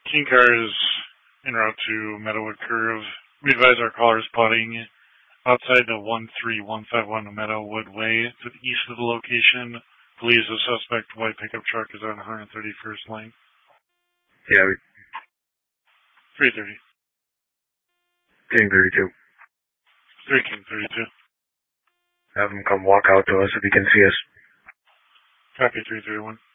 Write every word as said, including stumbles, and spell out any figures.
King car is en route to Meadowwood Curve. We advise our callers plotting outside the one three one five one Meadowwood Way to the east of the location. Believes the suspect white pickup truck is on one thirty-first Lane. Yeah, we... three thirty. King thirty-two. three King thirty-two. Have him come walk out to us if he can see us. Copy three thirty-one.